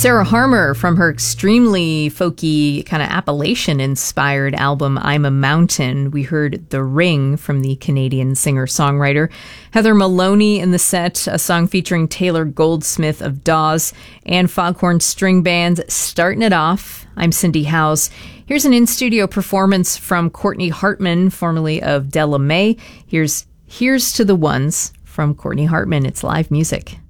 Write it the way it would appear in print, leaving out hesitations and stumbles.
Sarah Harmer from her extremely folky, kind of Appalachian-inspired album I'm a Mountain. We heard The Ring from the Canadian singer-songwriter. Heather Maloney in the set, a song featuring Taylor Goldsmith of Dawes and Foghorn String Band. Starting it off, I'm Cindy Howes. Here's an in-studio performance from Courtney Hartman, formerly of Della Mae. Here's to the Ones from Courtney Hartman. It's live music.